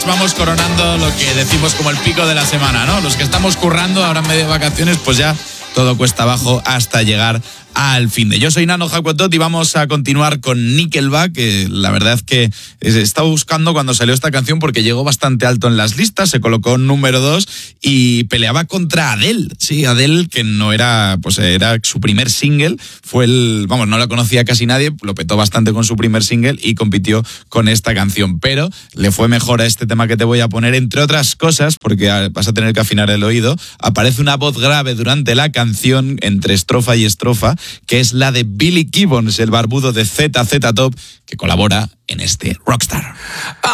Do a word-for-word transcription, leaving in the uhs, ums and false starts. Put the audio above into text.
Vamos coronando lo que decimos como el pico de la semana, ¿no? Los que estamos currando ahora en medio de vacaciones, pues ya todo cuesta abajo hasta llegar al fin de. Yo soy Nano Jacotot y vamos a continuar con Nickelback, que la verdad es que estaba buscando cuando salió esta canción porque llegó bastante alto en las listas, se colocó número dos y peleaba contra Adele. Sí, Adele, que no era, pues era su primer single, fue el, vamos, no la conocía casi nadie, lo petó bastante con su primer single y compitió con esta canción, pero le fue mejor a este tema que te voy a poner, entre otras cosas, porque vas a tener que afinar el oído. Aparece una voz grave durante la canción, entre estrofa y estrofa, que es la de Billy Gibbons, el barbudo de Z Z Top, que colabora en este Rockstar.